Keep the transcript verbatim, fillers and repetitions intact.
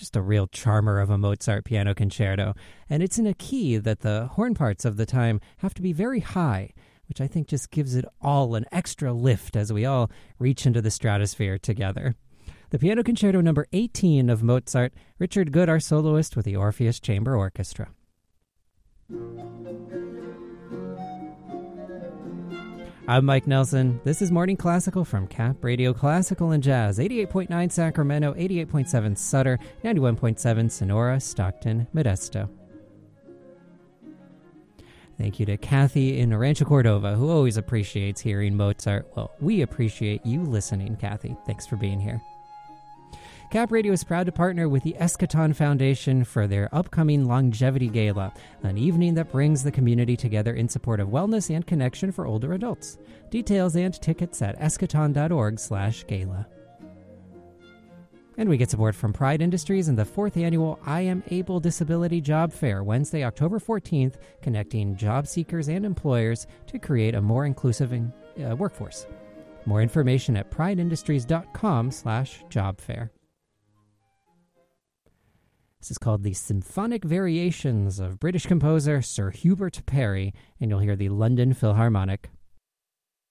just a real charmer of a Mozart piano concerto. And it's in a key that the horn parts of the time have to be very high, which I think just gives it all an extra lift as we all reach into the stratosphere together. The Piano Concerto number eighteen of Mozart, Richard Good, our soloist with the Orpheus Chamber Orchestra. I'm Mike Nelson. This is Morning Classical from Cap Radio Classical and Jazz, eighty-eight point nine Sacramento, eighty-eight point seven Sutter, ninety-one point seven Sonora, Stockton, Modesto. Thank you to Kathy in Rancho Cordova, who always appreciates hearing Mozart. Well, we appreciate you listening, Kathy. Thanks for being here. Cap Radio is proud to partner with the Eschaton Foundation for their upcoming Longevity Gala, an evening that brings the community together in support of wellness and connection for older adults. Details and tickets at eschaton.org slash gala. And we get support from Pride Industries and the fourth annual I Am Able Disability Job Fair, Wednesday, October fourteenth, connecting job seekers and employers to create a more inclusive uh, workforce. More information at prideindustries.com slash job fair. This is called the Symphonic Variations of British composer Sir Hubert Parry, and you'll hear the London Philharmonic.